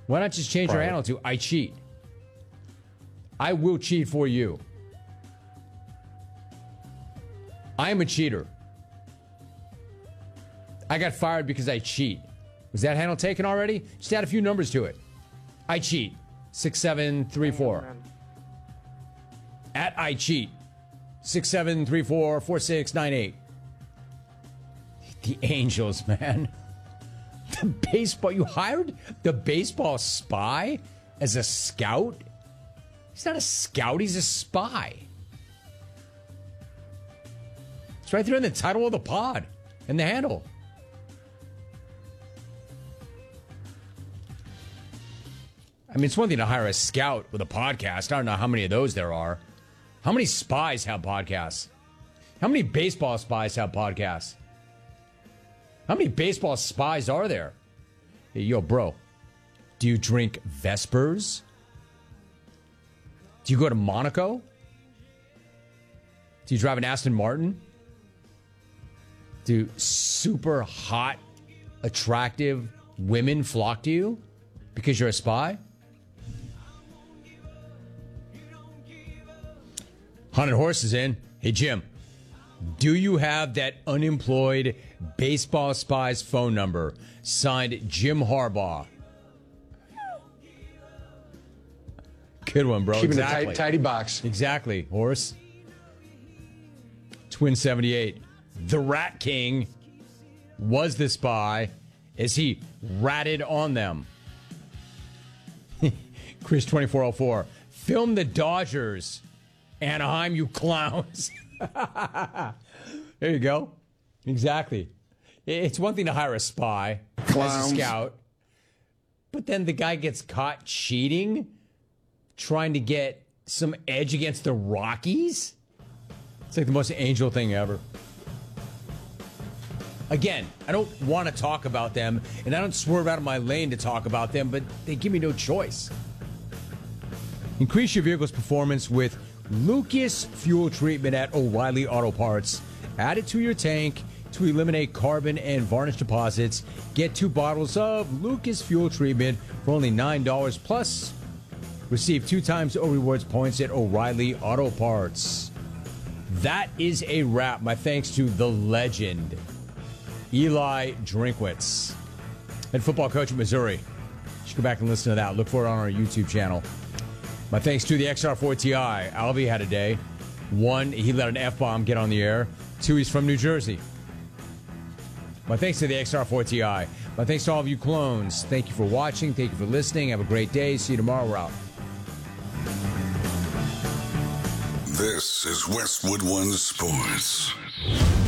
Why not just change your handle to I cheat? I will cheat for you. I am a cheater. I got fired because I cheat. Was that handle taken already? Just add a few numbers to it. I cheat. 6734. At I cheat. 67344698. The Angels, man. The baseball. You hired the baseball spy as a scout? He's not a scout, he's a spy. It's right there in the title of the pod and the handle. I mean, it's one thing to hire a scout with a podcast. I don't know how many of those there are. How many spies have podcasts? How many baseball spies have podcasts? How many baseball spies are there? Hey, yo, bro, do you drink Vespers? Do you go to Monaco? Do you drive an Aston Martin? Do super hot, attractive women flock to you because you're a spy? Haunted Horse is in. Hey, Jim, do you have that unemployed baseball spy's phone number? Signed, Jim Harbaugh. Good one, bro. Keeping exactly. a tidy box. Exactly, Horse. Twin 78. The Rat King was the spy as he ratted on them. Chris 2404. Film the Dodgers. Anaheim, you clowns. There you go. Exactly. It's one thing to hire a spy as a scout, but then the guy gets caught cheating, trying to get some edge against the Rockies. It's like the most Angel thing ever. Again, I don't want to talk about them, and I don't swerve out of my lane to talk about them, but they give me no choice. Increase your vehicle's performance with Lucas Fuel Treatment at O'Reilly Auto Parts. Add it to your tank to eliminate carbon and varnish deposits. Get 2 bottles of Lucas Fuel Treatment for only $9 plus. Receive 2 times O Rewards points at O'Reilly Auto Parts. That is a wrap. My thanks to the legend, Eli Drinkwitz, head football coach at Missouri. You should go back and listen to that. Look for it on our YouTube channel. My thanks to the XR4TI. Alvy had a day. 1, he let an F-bomb get on the air. 2, he's from New Jersey. My thanks to the XR4TI. My thanks to all of you clones. Thank you for watching. Thank you for listening. Have a great day. See you tomorrow. We're out. This is Westwood One Sports.